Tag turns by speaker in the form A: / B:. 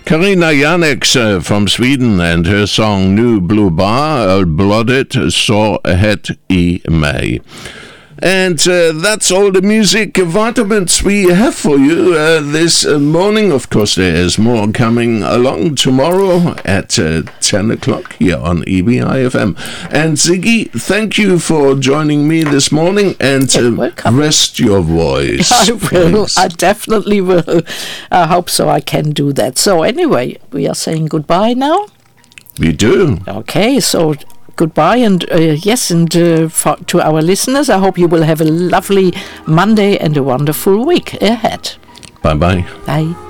A: Karina Janeks from Sweden and her song New Blue Bar, Blooded Så Het I Mig. And that's all the music vitamins we have for you this morning. Of course, there is more coming along tomorrow at 10 o'clock here on EBI-FM. And Ziggy, thank you for joining me this morning, and rest your voice.
B: I will. I definitely will. I hope so. I can do that. So anyway, we are saying goodbye now.
A: We do.
B: Okay, so goodbye, and to our listeners, I hope you will have a lovely Monday and a wonderful week ahead.
A: Bye-bye.
B: Bye.